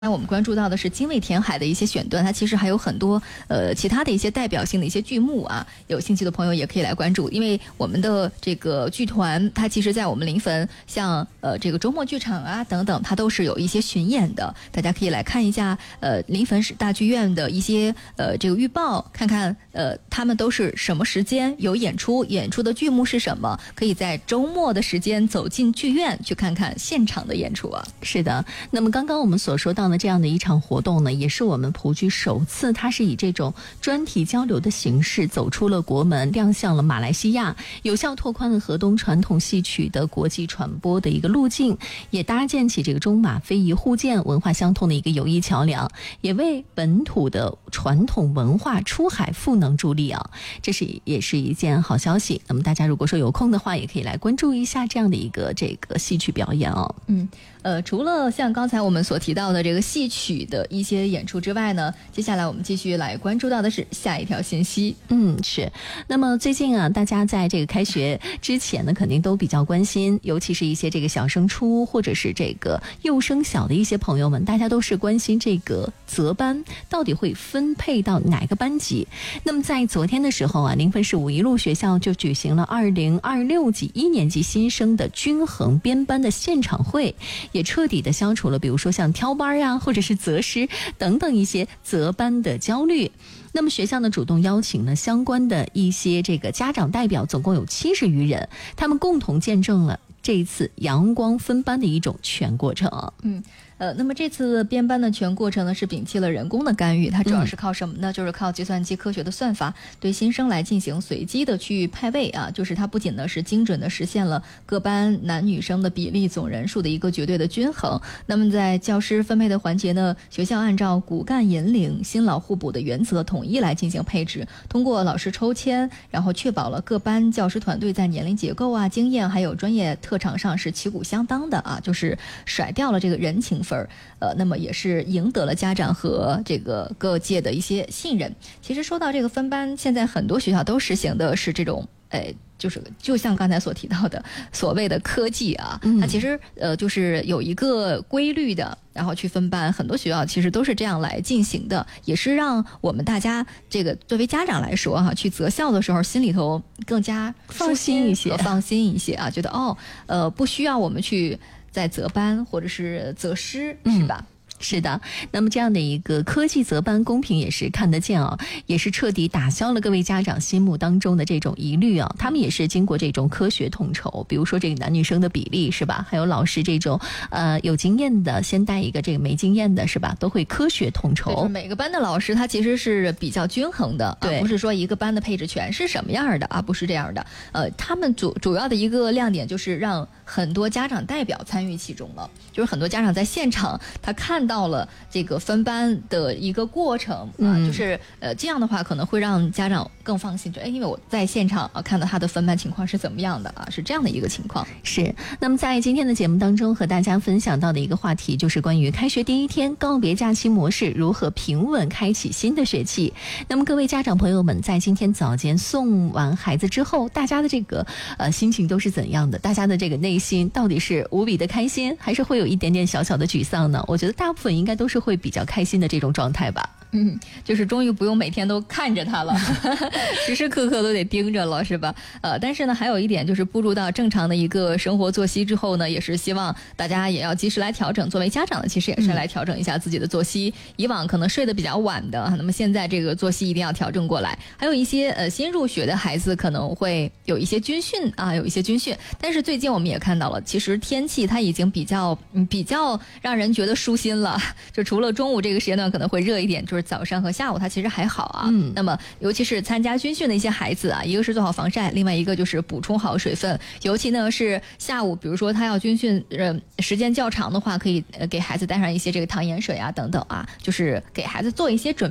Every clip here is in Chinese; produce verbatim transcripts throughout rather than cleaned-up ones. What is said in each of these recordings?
那我们关注到的是精卫填海的一些选段，它其实还有很多呃其他的一些代表性的一些剧目啊，有兴趣的朋友也可以来关注，因为我们的这个剧团它其实在我们临汾像呃这个周末剧场啊等等，它都是有一些巡演的，大家可以来看一下呃临汾市大剧院的一些呃这个预报，看看呃他们都是什么时间有演出，演出的剧目是什么，可以在周末的时间走进剧院去看看现场的演出啊。 是的，那么刚刚我们所说到的这样的一场活动呢，也是我们蒲剧首次，它是以这种专题交流的形式走出了国门，亮相了马来西亚，有效拓宽了河东传统戏曲的国际传播的一个路径，也搭建起这个中马非遗互鉴、文化相通的一个友谊桥梁，也为本土的传统文化出海赋能助力啊，这是也是一件好消息。那么大家如果说有空的话，也可以来关注一下这样的一个这个戏曲表演哦。 嗯。呃，除了像刚才我们所提到的这个戏曲的一些演出之外呢，接下来我们继续来关注到的是下一条信息。 嗯，是。那么最近啊，大家在这个开学之前呢，肯定都比较关心，尤其是一些这个小升初或者是这个幼升小的一些朋友们，大家都是关心这个择班到底会分配到哪个班级。那么在昨天的时候啊，临汾市武夷路学校就举行了二零二六级一年级新生的均衡编班的现场会，也彻底的消除了比如说像挑班呀、啊、或者是择师等等一些择班的焦虑。那么学校呢主动邀请了相关的一些这个家长代表，总共有七十余人，他们共同见证了这一次阳光分班的一种全过程。 嗯。呃，那么这次编班的全过程呢，是摒弃了人工的干预，它主要是靠什么呢？嗯、就是靠计算机科学的算法对新生来进行随机的去派位啊，就是它不仅呢是精准的实现了各班男女生的比例总人数的一个绝对的均衡。那么在教师分配的环节呢，学校按照骨干引领、新老互补的原则统一来进行配置，通过老师抽签，然后确保了各班教师团队在年龄结构啊、经验还有专业特长上是旗鼓相当的啊，就是甩掉了这个人情分。呃，那么也是赢得了家长和这个各界的一些信任。其实说到这个分班，现在很多学校都实行的是这种，哎，就是就像刚才所提到的所谓的科技啊，它其实呃就是有一个规律的，然后去分班。很多学校其实都是这样来进行的，也是让我们大家这个作为家长来说哈、啊，去择校的时候心里头更加放心一些， 放心一些啊，觉得哦，呃，不需要我们去在择班或者是择师，是吧？ 嗯，是的，那么这样的一个科技择班公平也是看得见啊，也是彻底打消了各位家长心目当中的这种疑虑啊。他们也是经过这种科学统筹，比如说这个男女生的比例是吧？还有老师这种呃有经验的先带一个，这个没经验的是吧？都会科学统筹。 对，每个班的老师他其实是比较均衡的，对、啊，不是说一个班的配置全是什么样的啊，不是这样的。呃，他们主主要的一个亮点就是让很多家长代表参与其中了，就是很多家长在现场他看到了这个分班的一个过程啊，嗯、就是呃这样的话可能会让家长更放心，就哎，因为我在现场啊看到他的分班情况是怎么样的啊，是这样的一个情况。 是。那么在今天的节目当中和大家分享到的一个话题，就是关于开学第一天告别假期模式，如何平稳开启新的学期。那么各位家长朋友们，在今天早间送完孩子之后，大家的这个呃心情都是怎样的？大家的这个内心到底是无比的开心，还是会有一点点小小的沮丧呢？我觉得大部分应该都是会比较开心的这种状态吧。 嗯，就是终于不用每天都看着他了，时时刻刻都得盯着了，是吧？呃，但是呢，还有一点就是步入到正常的一个生活作息之后呢，也是希望大家也要及时来调整。作为家长呢，其实也是来调整一下自己的作息。嗯、以往可能睡得比较晚的，那么现在这个作息一定要调整过来。还有一些呃新入学的孩子可能会有一些军训啊，有一些军训。但是最近我们也看到了，其实天气它已经比较嗯比较让人觉得舒心了。就除了中午这个时间段可能会热一点，就是早上和下午它其实还好啊。嗯，那么尤其是参加军训的一些孩子啊，一个是做好防晒，另外一个就是补充好水分。尤其呢是下午，比如说他要军训，呃，时间较长的话，可以呃给孩子带上一些这个糖盐水啊等等啊，就是给孩子做一些准备。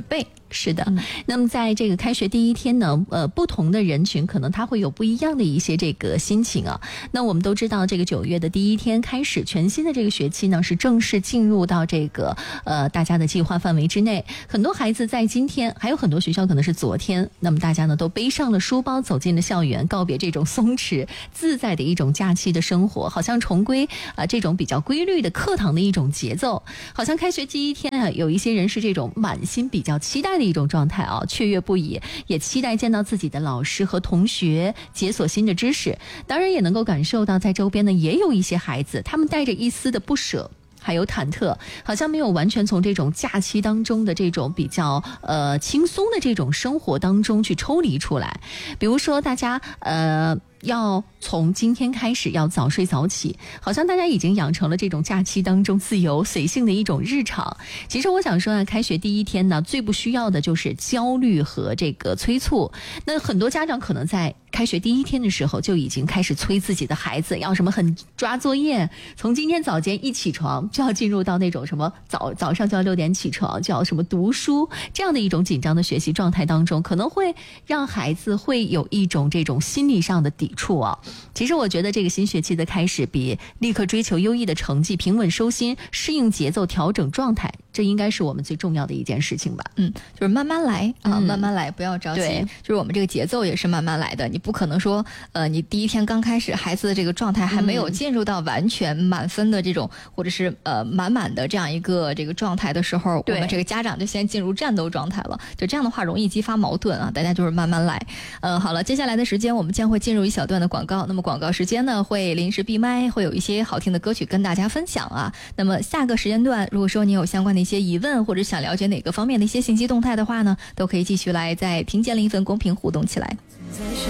是的，那么在这个开学第一天呢，呃，不同的人群可能他会有不一样的一些这个心情啊。那我们都知道，这个九月的第一天开始，全新的这个学期呢是正式进入到这个呃大家的计划范围之内。很多孩子在今天，还有很多学校可能是昨天，那么大家呢都背上了书包走进了校园，告别这种松弛自在的一种假期的生活，好像重归啊、呃、这种比较规律的课堂的一种节奏。好像开学第一天啊，有一些人是这种满心比较期待的一种状态啊，雀跃不已，也期待见到自己的老师和同学，解锁新的知识。当然也能够感受到，在周边呢也有一些孩子，他们带着一丝的不舍，还有忐忑，好像没有完全从这种假期当中的这种比较呃轻松的这种生活当中去抽离出来。比如说大家呃要从今天开始要早睡早起，好像大家已经养成了这种假期当中自由随性的一种日常。其实我想说啊，开学第一天呢，最不需要的就是焦虑和这个催促。那很多家长可能在开学第一天的时候就已经开始催自己的孩子要什么很抓作业，从今天早间一起床就要进入到那种什么早早上就要六点起床，就要什么读书，这样的一种紧张的学习状态当中，可能会让孩子会有一种这种心理上的抵触啊。其实我觉得这个新学期的开始，比立刻追求优异的成绩、平稳收心、适应节奏、调整状态，这应该是我们最重要的一件事情吧。 嗯，就是慢慢来啊、嗯，慢慢来，不要着急。 对， 就是我们这个节奏也是慢慢来的，你不可能说，呃，你第一天刚开始，孩子的这个状态还没有进入到完全满分的这种，嗯、或者是呃满满的这样一个这个状态的时候，我们这个家长就先进入战斗状态了。就这样的话，容易激发矛盾啊。大家就是慢慢来。呃，好了，接下来的时间我们将会进入一小段的广告。那么广告时间呢，会临时闭麦，会有一些好听的歌曲跟大家分享啊。那么下个时间段，如果说你有相关的一些疑问，或者想了解哪个方面的一些信息动态的话呢，都可以继续来在听见另一份公屏互动起来。